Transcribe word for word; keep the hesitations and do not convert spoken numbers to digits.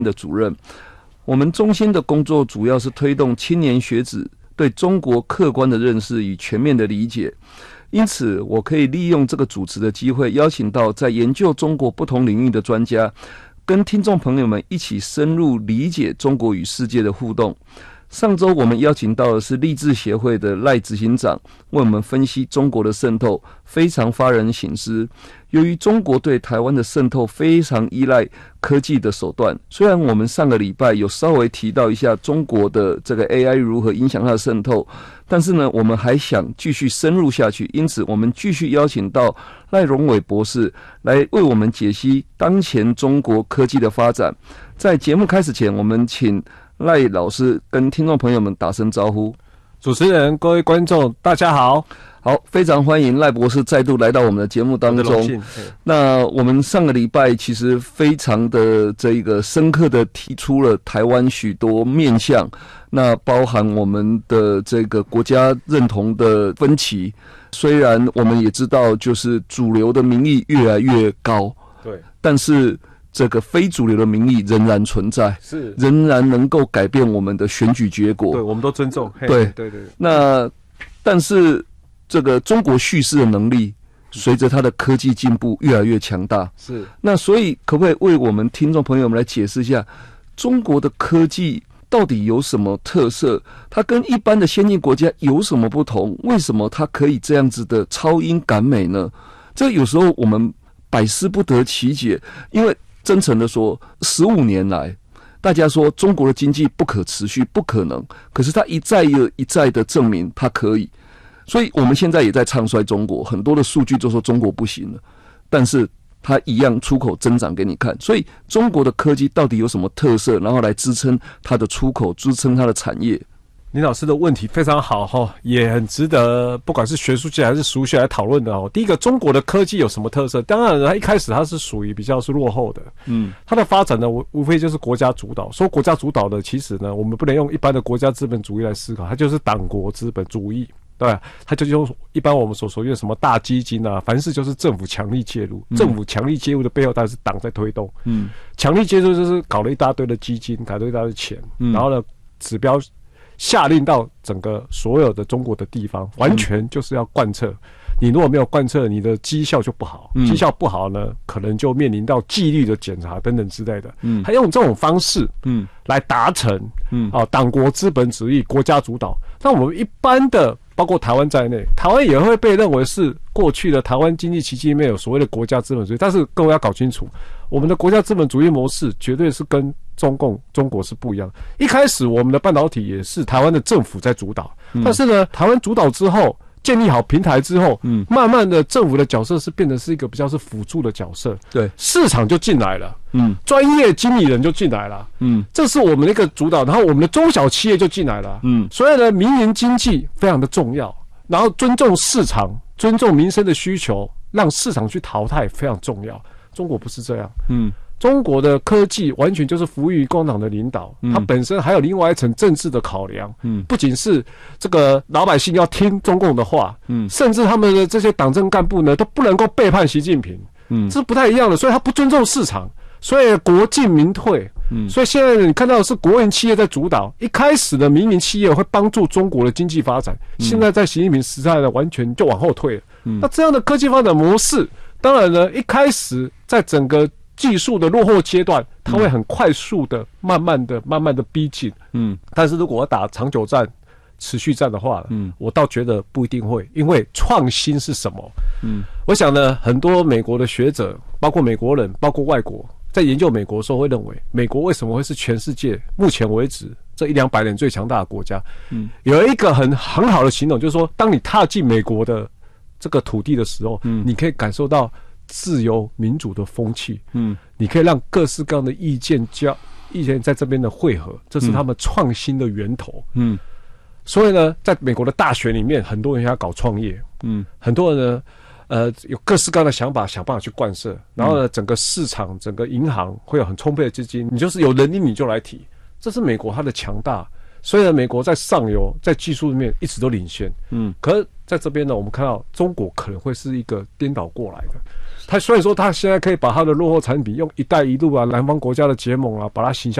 的主任。我们中心的工作主要是推动青年学子对中国客观的认识与全面的理解，因此我可以利用这个主持的机会，邀请到在研究中国不同领域的专家，跟听众朋友们一起深入理解中国与世界的互动。上周我们邀请到的是立志协会的赖执行长，为我们分析中国的渗透，非常发人省思。由于中国对台湾的渗透非常依赖科技的手段，虽然我们上个礼拜有稍微提到一下中国的这个 A I 如何影响它的渗透，但是呢，我们还想继续深入下去，因此我们继续邀请到赖荣伟博士来为我们解析当前中国科技的发展。在节目开始前，我们请赖老师跟听众朋友们打声招呼。 主持人、各位观众，大家好。 好，非常欢迎赖博士再度来到我们的节目当中。那我们上个礼拜其实非常的这个深刻的提出了台湾许多面向，那包含我们的这个国家认同的分歧。虽然我们也知道，就是主流的民意越来越高，对，但是这个非主流的民意仍然存在，是仍然能够改变我们的选举结果。 对，我们都尊重。 对对对。 那但是这个中国叙事的能力，随着它的科技进步越来越强大。是。那所以可不可以为我们听众朋友们来解释一下，中国的科技到底有什么特色？它跟一般的先进国家有什么不同？为什么它可以这样子的超英赶美呢？这有时候我们百思不得其解，因为真诚的说，十五年来，大家说中国的经济不可持续，不可能。可是他一再又一再的证明它可以，所以我们现在也在唱衰中国，很多的数据就说中国不行了，但是它一样出口增长给你看。所以中国的科技到底有什么特色，然后来支撑它的出口，支撑它的产业？ 林老师的问题非常好哈，也很值得不管是学术界还是俗学来讨论的哦。第一个，中国的科技有什么特色？当然，它一开始它是属于比较是落后的，嗯，它的发展呢，无无非就是国家主导。说国家主导的，其实呢，我们不能用一般的国家资本主义来思考，它就是党国资本主义，对吧？它就用一般我们所说的什么大基金啊，凡事就是政府强力介入，嗯、政府强力介入的背后，当然是党在推动，嗯，强力介入就是搞了一大堆的基金，搞了一大堆钱，嗯、然后呢，指标下令到整个所有的中国的地方，完全就是要贯彻。你如果没有贯彻，你的绩效就不好，绩效不好呢，可能就面临到纪律的检查等等之类的。嗯，他用这种方式，嗯，来达成，嗯，啊，党国资本主义、国家主导。那我们一般的，包括台湾在内，台湾也会被认为是过去的台湾经济奇迹里面有所谓的国家资本主义。但是各位要搞清楚，我们的国家资本主义模式绝对是跟中共、中国是不一样。一开始我们的半导体也是台湾的政府在主导，嗯、但是呢，台湾主导之后，建立好平台之后，嗯，慢慢的政府的角色是变得是一个比较是辅助的角色，对，市场就进来了，嗯，专业经理人就进来了，嗯，这是我们的一个主导，然后我们的中小企业就进来了，嗯，所以呢，民营经济非常的重要，然后尊重市场，尊重民生的需求，让市场去淘汰非常重要。中国不是这样，嗯。中国的科技完全就是服务于共产党的领导，嗯、它本身还有另外一层政治的考量，嗯，不仅是这个老百姓要听中共的话，嗯，甚至他们的这些党政干部呢都不能够背叛习近平，嗯，这是不太一样的，所以他不尊重市场，所以国进民退，嗯，所以现在你看到的是国营企业在主导，一开始的民营企业会帮助中国的经济发展，嗯、现在在习近平时代呢完全就往后退了，嗯，那这样的科技发展模式，当然呢一开始在整个技术的落后阶段，它会很快速的、慢慢的、慢慢的逼近。嗯，但是如果我打长久战、持续战的话，嗯，我倒觉得不一定会，因为创新是什么？嗯，我想呢，很多美国的学者，包括美国人，包括外国，在研究美国的时候会认为，美国为什么会是全世界目前为止这一两百年最强大的国家？嗯，有一个很很好的形容，就是说，当你踏进美国的这个土地的时候，嗯，你可以感受到自由民主的风气，嗯，你可以让各式各样的意见交意见在这边的汇合，这是他们创新的源头，嗯，所以呢，在美国的大学里面，很多人要搞创业，嗯，很多人呢，呃，有各式各样的想法，想办法去贯彻，然后呢，整个市场、整个银行会有很充沛的资金，你就是有能力你就来提，这是美国它的强大。 虽然美国在上游在技术面一直都领先，嗯，可是在这边呢，我们看到中国可能会是一个颠倒过来的。他虽然说他现在可以把他的落后产品用“一带一路”啊、南方国家的结盟啊，把它形象